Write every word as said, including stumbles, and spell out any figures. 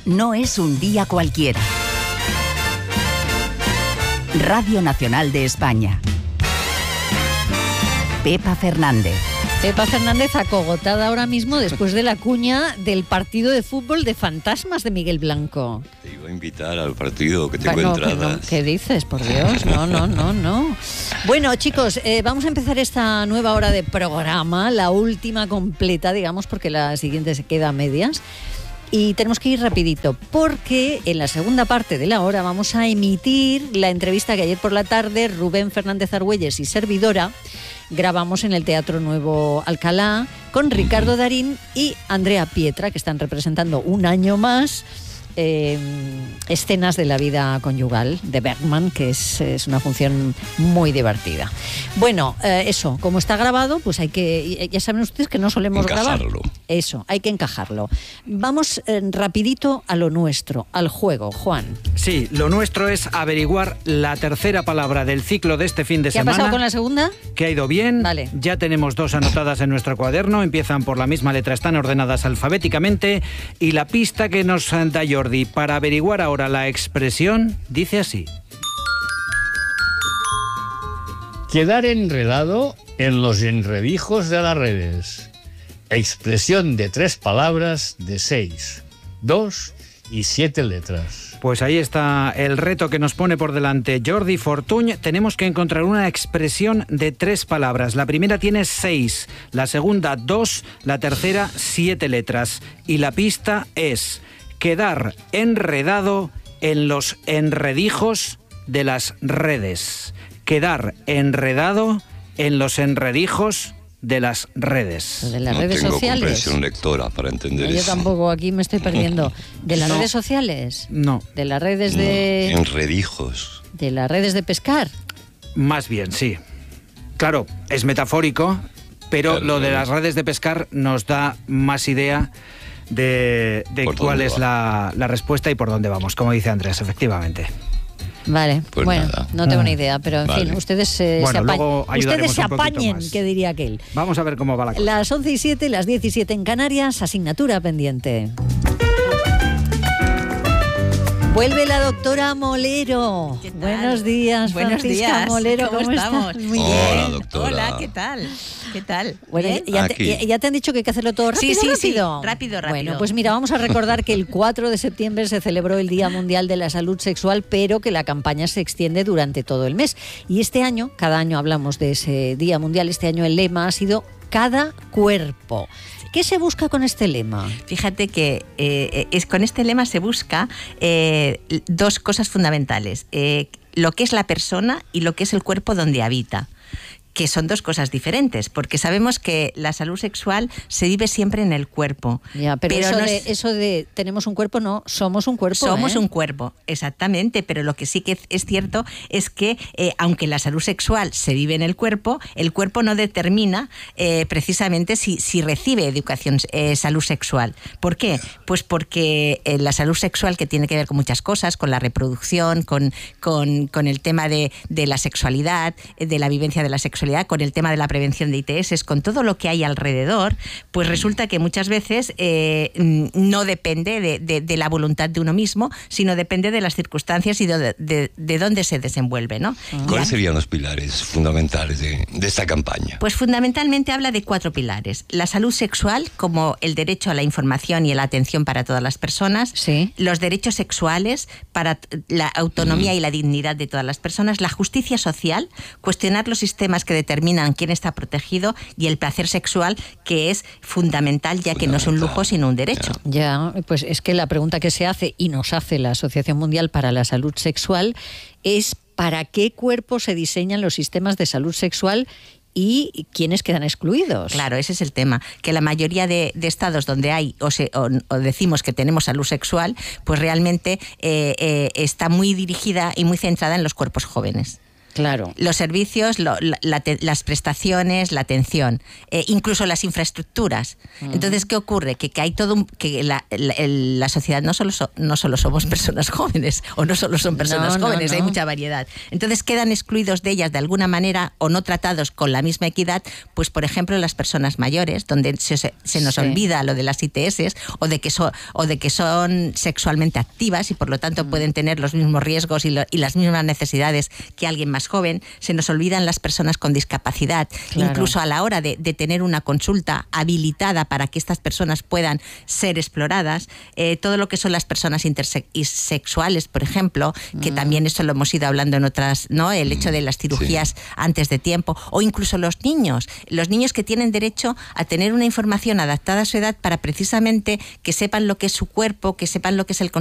no es un día cualquiera. Radio Nacional de España. Pepa Fernández. Pepa Fernández acogotada ahora mismo después de la cuña del partido de fútbol de fantasmas de Miguel Blanco. Te iba a invitar al partido, que tengo no, entradas. No, ¿qué dices? Por Dios, no, no, no, no. Bueno, chicos, eh, vamos a empezar esta nueva hora de programa, la última completa, digamos, porque la siguiente se queda a medias. Y tenemos que ir rapidito, porque en la segunda parte de la hora vamos a emitir la entrevista que ayer por la tarde Rubén Fernández Argüelles y servidora grabamos en el Teatro Nuevo Alcalá con Ricardo Darín y Andrea Pietra, que están representando un año más eh, escenas de la vida conyugal de Bergman, que es, es una función muy divertida. Bueno, eh, eso, como está grabado, pues hay que, ya saben ustedes que no solemos encajarlo. grabar. Eso, hay que encajarlo. Vamos eh, rapidito a lo nuestro, al juego, Juan. Sí, lo nuestro es averiguar la tercera palabra del ciclo de este fin de ¿Qué semana. ha pasado con la segunda? Que ha ido bien. Vale. Ya tenemos dos anotadas en nuestro cuaderno, empiezan por la misma letra, están ordenadas alfabéticamente. Y la pista que nos da Jordi para averiguar ahora la expresión dice así. Quedar enredado en los enredijos de las redes. Expresión de tres palabras de seis, dos y siete letras. Pues ahí está el reto que nos pone por delante Jordi Fortuny. Tenemos que encontrar una expresión de tres palabras. La primera tiene seis, la segunda dos, la tercera siete letras. Y la pista es quedar enredado en los enredijos de las redes. Quedar enredado en los enredijos de las redes. De las no redes tengo sociales. comprensión lectora para entender Yo eso. tampoco, aquí me estoy perdiendo. ¿De las No. redes sociales? No. ¿De las redes de...? No, enredijos. ¿De las redes de pescar? Más bien, sí. Claro, es metafórico, pero Claro, lo de claro. las redes de pescar nos da más idea de, de ¿Por cuál dónde es va? la, la respuesta y por dónde vamos, como dice Andrés, efectivamente. Vale, Pues bueno, nada. no tengo ni idea, pero en Vale. fin, ustedes eh, Bueno, se, luego apa- ayudaremos ustedes se un poquito apañen, más. que diría aquel. Vamos a ver cómo va la cosa. Las once y siete, las diez y siete en Canarias, asignatura pendiente. Vuelve la doctora Molero. ¿Qué tal? Buenos días, Buenos Francisca días. Molero. ¿Cómo ¿Cómo estamos? estás? Muy Hola, bien. doctora. Hola, ¿qué tal? ¿Qué tal? Bueno, ¿Bien? ya te, Aquí. ya- ya te han dicho que hay que hacerlo todo rápido, Sí, sí, sí. rápido. Rápido, rápido. Bueno, pues mira, vamos a recordar que el cuatro de septiembre se celebró el Día Mundial de la Salud Sexual, pero que la campaña se extiende durante todo el mes. Y este año, cada año hablamos de ese Día Mundial, este año el lema ha sido cada cuerpo. ¿Qué se busca con este lema? Fíjate que eh, es, con este lema se busca eh, dos cosas fundamentales. Eh, lo que es la persona y lo que es el cuerpo donde habita, que son dos cosas diferentes, porque sabemos que la salud sexual se vive siempre en el cuerpo. Ya, pero, Pero eso, no de, es- eso de tenemos un cuerpo, no, somos un cuerpo. Somos ¿eh? un cuerpo, exactamente, pero lo que sí que es cierto es que eh, aunque la salud sexual se vive en el cuerpo, el cuerpo no determina eh, precisamente si, si recibe educación eh, salud sexual. ¿Por qué? Pues porque eh, la salud sexual, que tiene que ver con muchas cosas, con la reproducción, con, con, con el tema de, de la sexualidad, de la vivencia de la sexualidad, con el tema de la prevención de I T S, con todo lo que hay alrededor, pues resulta que muchas veces eh, no depende de, de, de la voluntad de uno mismo, sino depende de las circunstancias y de, de, de dónde se desenvuelve, ¿no? ¿Cuáles Ya. serían los pilares fundamentales de, de esta campaña? Pues fundamentalmente habla de cuatro pilares. La salud sexual, como el derecho a la información y a la atención para todas las personas. Sí. Los derechos sexuales para la autonomía y la dignidad de todas las personas. La justicia social, cuestionar los sistemas que determinan quién está protegido. Y el placer sexual, que es fundamental, ya que no es un lujo, sino un derecho. Ya, pues es que la pregunta que se hace y nos hace la Asociación Mundial para la Salud Sexual es ¿para qué cuerpo se diseñan los sistemas de salud sexual y quiénes quedan excluidos? Claro, ese es el tema, que la mayoría de, de estados donde hay o, se, o, o decimos que tenemos salud sexual, pues realmente eh, eh, está muy dirigida y muy centrada en los cuerpos jóvenes. Claro. Los servicios, lo, la, la, las prestaciones, la atención, eh, incluso las infraestructuras. Uh-huh. Entonces, ¿qué ocurre? Que, que hay todo un, que la, la, la sociedad no solo, so, no solo somos personas jóvenes, o no solo son personas no, jóvenes, no, no. hay mucha variedad. Entonces, quedan excluidos de ellas de alguna manera o no tratados con la misma equidad, pues, por ejemplo, las personas mayores, donde se, se nos sí. olvida lo de las I T S o de que, so, o de que son sexualmente activas y por lo tanto uh-huh. pueden tener los mismos riesgos y, lo, y las mismas necesidades que alguien más joven. Se nos olvidan las personas con discapacidad, claro. incluso a la hora de, de tener una consulta habilitada para que estas personas puedan ser exploradas, eh, todo lo que son las personas intersexuales, por ejemplo, que mm. también esto lo hemos ido hablando en otras, ¿no? El hecho de las cirugías sí. antes de tiempo, o incluso los niños, los niños que tienen derecho a tener una información adaptada a su edad para precisamente que sepan lo que es su cuerpo, que sepan lo que es el